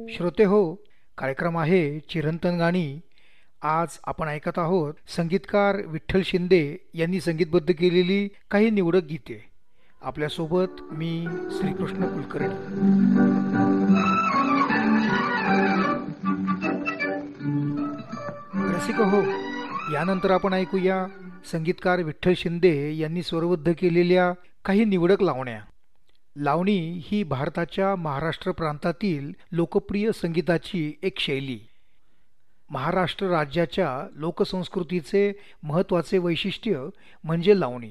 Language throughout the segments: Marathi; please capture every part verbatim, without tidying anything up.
श्रोते हो, कार्यक्रम आहे चिरंतन गाणी. आज आपण ऐकत आहोत संगीतकार विठ्ठल शिंदे यांनी संगीतबद्ध केलेली काही निवडक गीते. आपल्यासोबत मी श्रीकृष्ण कुलकर्णी. रसिक हो, यानंतर आपण ऐकूया संगीतकार विठ्ठल शिंदे यांनी स्वरबद्ध केलेल्या काही निवडक लावण्या. लावणी ही भारताच्या महाराष्ट्र प्रांतातील लोकप्रिय संगीताची एक शैली. महाराष्ट्र राज्याच्या लोकसंस्कृतीचे महत्त्वाचे वैशिष्ट्य म्हणजे लावणी.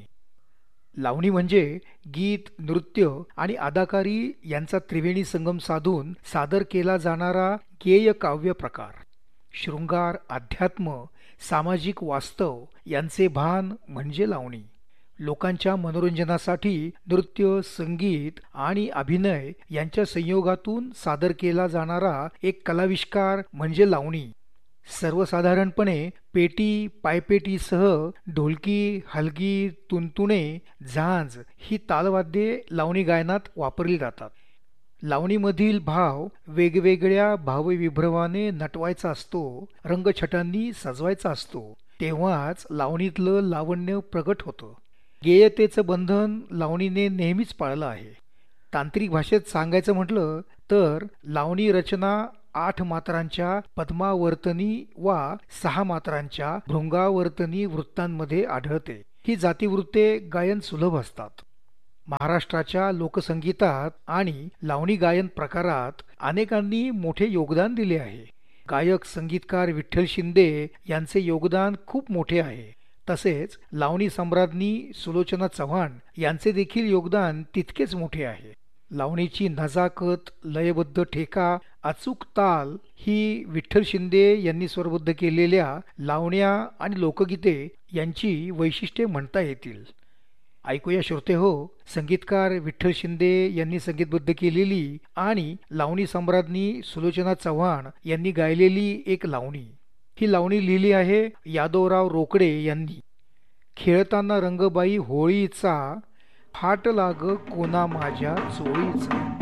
लावणी म्हणजे गीत, नृत्य आणि अदाकारी यांचा त्रिवेणी संगम साधून सादर केला जाणारा गेय काव्य प्रकार. शृंगार, अध्यात्म, सामाजिक वास्तव यांचे भान म्हणजे लावणी. लोकांच्या मनोरंजनासाठी नृत्य, संगीत आणि अभिनय यांच्या संयोगातून सादर केला जाणारा एक कलाविष्कार म्हणजे लावणी. सर्वसाधारणपणे पेटी, पायपेटीसह ढोलकी, हलगी, तुणतुणे, झांज ही तालवाद्ये लावणी गायनात वापरली जातात. लावणीमधील भाव वेगवेगळ्या भावविभ्रमाने नटवायचा असतो, रंगछटांनी सजवायचा असतो. तेव्हाच लावणीतलं लावण्य प्रगट होतं. गेयतेचं बंधन लावणीने नेहमीच पाळलं आहे. तांत्रिक भाषेत सांगायचं म्हटलं तर लावणी रचना आठ मात्रांच्या पद्मावर्तनी वा सहा मात्रांच्या भृंगावर्तनी वृत्तांमध्ये आढळते. ही जातीवृत्ते गायन सुलभ असतात. महाराष्ट्राच्या लोकसंगीतात आणि लावणी गायन प्रकारात अनेकांनी मोठे योगदान दिले आहे. गायक संगीतकार विठ्ठल शिंदे यांचे योगदान खूप मोठे आहे. तसेच लावणी सम्राज्ञी सुलोचना चव्हाण यांचे देखील योगदान तितकेच मोठे आहे. लावणीची नजाकत, लयबद्ध ठेका, अचूक ताल ही विठ्ठल शिंदे यांनी स्वरबद्ध केलेल्या लावण्या आणि लोकगीते यांची वैशिष्ट्ये म्हणता येतील. ऐकूया श्रोते हो, संगीतकार विठ्ठल शिंदे यांनी संगीतबद्ध केलेली आणि लावणी सम्राज्ञी सुलोचना चव्हाण यांनी गायलेली एक लावणी. ही लावणी लिहिली आहे यादवराव रोकडे यांनी. खेळताना रंगबाई होळीचा, फाट लाग कोना माझ्या चोळीचा.